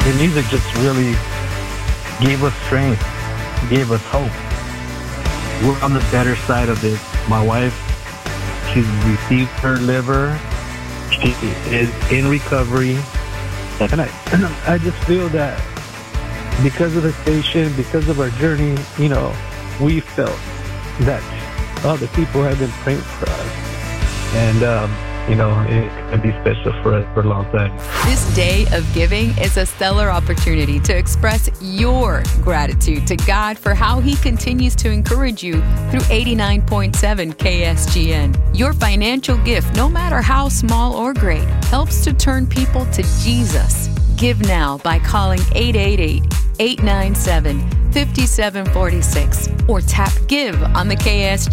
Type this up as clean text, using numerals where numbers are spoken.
the music just really gave us strength, gave us hope. We're on the better side of this. My wife, she's received her liver. She is in recovery. And I just feel that because of the station, because of our journey, we felt that other people have been praying for us. And, it can be special for us for a long time. This day of giving is a stellar opportunity to express your gratitude to God for how He continues to encourage you through 89.7 KSGN. Your financial gift, no matter how small or great, helps to turn people to Jesus. Give now by calling 888-897-5746 or tap Give on the KSGN